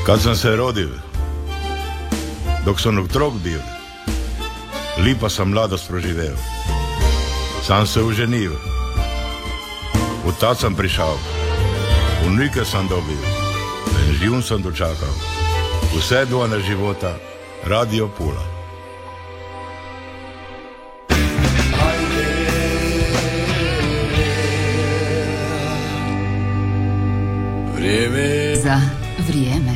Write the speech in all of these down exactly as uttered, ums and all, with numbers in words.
Kad sam se rodio, dok sam otrok bio, lipa sam mladost proživeo. Sam se oženio, u tad sam prišao, unike sam dobio, penzijun sam dočakal, vse dvojne života, Radio Pula. Vrijeme za vrijeme.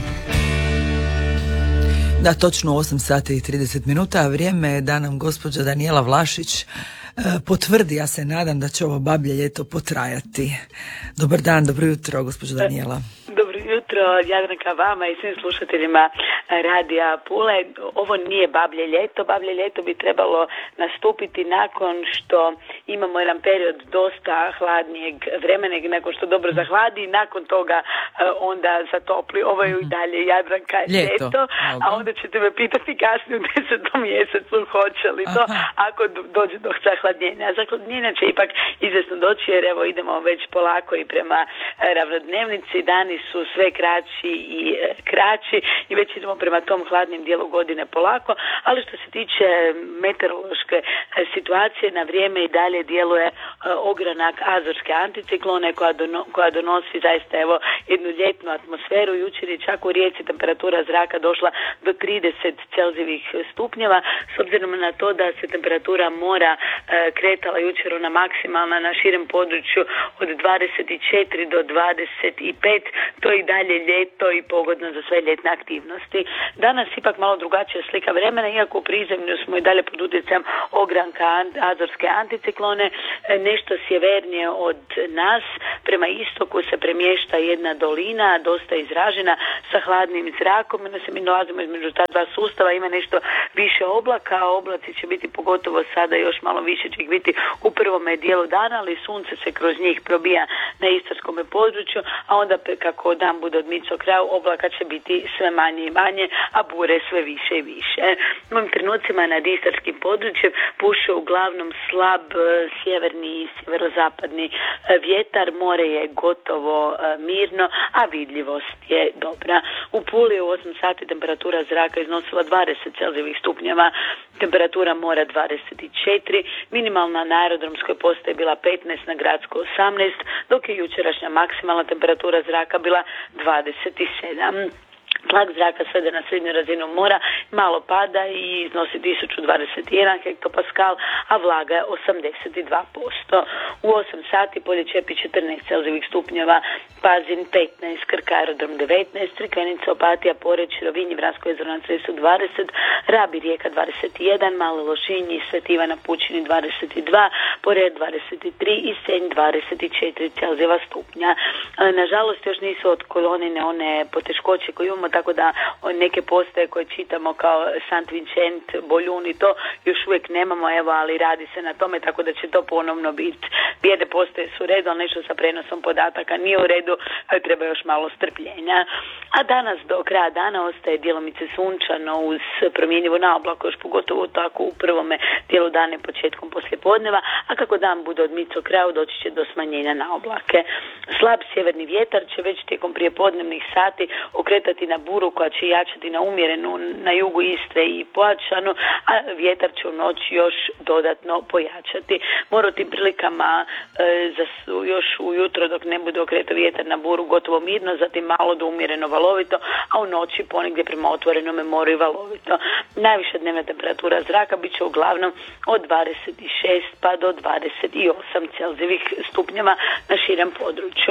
Da, točno osam sati i trideset minuta, vrijeme je da nam gospođa Danijela Vlašić e, potvrdi, ja se nadam da će ovo bablje ljeto potrajati. Dobar dan, dobro jutro, gospođa Danijela. Dobro jutro, Jadranka, vama i svim slušateljima Radija Pule. Ovo nije bablje ljeto, bablje ljeto bi trebalo nastupiti nakon što imamo jedan period dosta hladnijeg vremena, nakon što dobro zahladi i nakon toga onda zatopli. Ovo je i dalje, Jadranka, ljeto, ljeto a onda ćete me pitati kasnije u desetom mjesecu hoće li to. Aha. Ako dođe do zahladnjenja. Zahladnjenja će ipak izvjesno doći jer evo idemo već polako i prema ravnodnevnici, dani su sve kraći i kraći i već idemo prema tom hladnim dijelu godine polako, ali što se tiče meteorološke situacije, na vrijeme i dalje djeluje ogranak azorske anticiklone koja, dono, koja donosi zaista evo jednu ljetnu atmosferu. Jučer je čak u Rijeci temperatura zraka došla do trideset celzijevih stupnjeva, s obzirom na to da se temperatura mora kretala jučer ona maksimalna na širem području od dvadeset četiri do dvadeset pet, to je i dalje ljeto i pogodno za sve ljetne aktivnosti. Danas ipak malo drugačija slika vremena, iako u prizemlju smo i dalje pod utjecajem ogranka azorske anticiklone, nešto sjevernije od nas, prema istoku se premješta jedna dolina, dosta izražena, sa hladnim zrakom, no se mi nalazimo između ta dva sustava, ima nešto više oblaka, a oblaci će biti pogotovo sada još malo više, će ih biti u prvome dijelu dana, ali sunce se kroz njih probija na istarskom području, a onda kako dan bude odmicao kraju, oblaka će biti sve manje i manje, a bure sve više i više. U ovim trenucima nad istarskim područjem puše uglavnom slab sjeverni i sjeverozapadni vjetar, more je gotovo mirno, a vidljivost je dobra. U Puli u osam sati temperatura zraka iznosila dvadeset celzijevih stupnjeva, temperatura mora dvadeset četiri, minimalna na aerodromskoj postaji bila petnaest, na gradskoj osamnaest, dok je jučerašnja maksimalna temperatura zraka bila dvadeset sedam. Tlak zraka svede na srednju razinu mora, malo pada i iznosi tisuću dvadeset jedan hektopaskal, a vlaga je osamdeset dva posto. U osam sati Polje Čepi četrnaest celzijevih stupnjeva, Pazin petnaest, Krk aerodrom devetnaest, Crikvenica, Opatija, Poreč, Rovinj, Vransko jezero na Cresu dvadeset, Rab i Rijeka dvadeset jedan, Male Lošinji, Sveti Ivan na Pučini dvadeset dva, Porer dvadeset tri i Senj dvadeset četiri celzijeva stupnja. Nažalost još nisu otklonjene one poteškoće koje imamo, tako da neke postaje koje čitamo kao Sant Vincent, Boljun i to još uvijek nemamo, evo, ali radi se na tome, tako da će to ponovno biti. Bijede postaje su u redu, ali nešto sa prenosom podataka nije u redu, treba još malo strpljenja. A danas do kraja dana ostaje djelomice sunčano uz promjenjivu naoblaku, još pogotovo tako u prvome dijelu dana i početkom poslijepodneva, a kako dan bude odmicao kraju, doći će do smanjenja naoblake. Slab sjeverni vjetar će već tijekom prijepodnevnih sati okretati na buru koja će jačati na umjerenu na jugu Istre i pojačanu, a vjetar će u noći još dodatno pojačati. Mora u tim prilikama e, za, još ujutro dok ne bude okretao vjetar na buru gotovo mirno, zatim malo do umjereno valovito, a u noći ponegdje prema otvorenome moru i valovito. Najviša dnevna temperatura zraka bit će uglavnom od dvadeset šest pa do dvadeset osam celzijevih stupnjeva na širem području.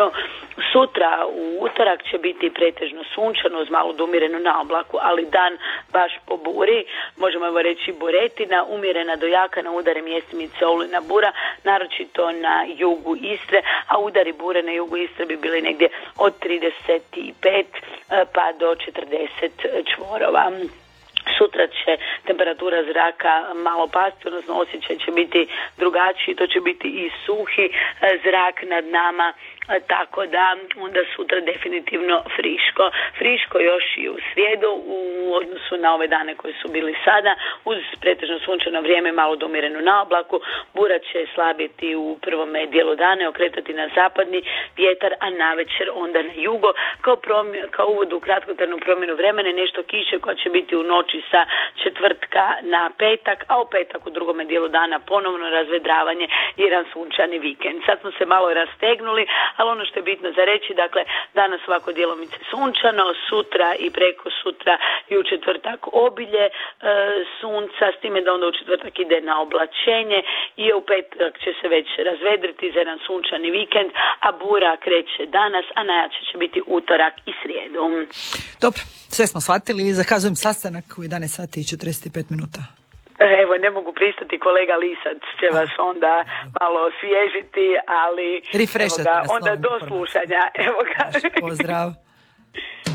Sutra u utorak će biti pretežno sunčano uz malu do umjerenu naoblaku, ali dan baš po buri, možemo evo reći buretina, umjerena do jaka na udare mjestimice olujna bura, naročito na jugu Istre, a udari bure na jugu Istre bi bili negdje od trideset pet pa do četrdeset čvorova. Sutra će temperatura zraka malo pasti, odnosno osjećaj će biti drugačiji, to će biti i suhi zrak nad nama tako da onda sutra definitivno friško. Friško još i u srijedu u odnosu na ove dane koji su bili sada, uz pretežno sunčano vrijeme, malo do umjereno na oblaku. Bura će slabiti u prvome dijelu dana, okretati na zapadni vjetar, a navečer onda na jugo. Kao, promj- kao uvod u kratkotrajnu promjenu vremena, nešto kiše koja će biti u noći sa četvrtka na petak, a u petak u drugome dijelu dana ponovno razvedravanje i jedan sunčani vikend. Sad smo se malo rastegnuli, ali ono što je bitno za reći, dakle, danas ovako djelomice sunčano, sutra i preko sutra i u četvrtak obilje e, sunca, s time da onda u četvrtak ide na oblačenje i u petak će se već razvedriti za jedan sunčani vikend, a bura kreće danas, a najjače će biti utorak i srijedu. Dobro, sve smo shvatili i zakazujem sastanak u jedanaest sati i četrdeset pet minuta. Evo, ne mogu pristati, kolega Lisac će vas onda malo osvježiti, ali evo ga, onda do slušanja. Evo ga. Pozdrav.